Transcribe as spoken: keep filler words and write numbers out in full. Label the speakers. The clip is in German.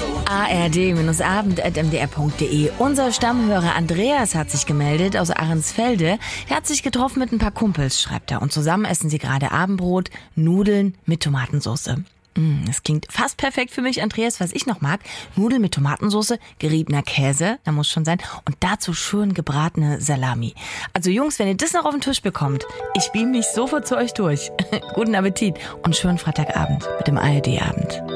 Speaker 1: a r d abend punkt m d r punkt d e. Unser Stammhörer Andreas hat sich gemeldet aus Ahrensfelde. Er hat sich getroffen mit ein paar Kumpels, schreibt er. Und zusammen essen sie gerade Abendbrot, Nudeln mit Tomatensauce. Mm, das klingt fast perfekt für mich, Andreas. Was ich noch mag, Nudeln mit Tomatensauce, geriebener Käse, da muss schon sein. Und dazu schön gebratene Salami. Also Jungs, wenn ihr das noch auf den Tisch bekommt, ich beam mich sofort zu euch durch. Guten Appetit und schönen Freitagabend mit dem A R D-Abend.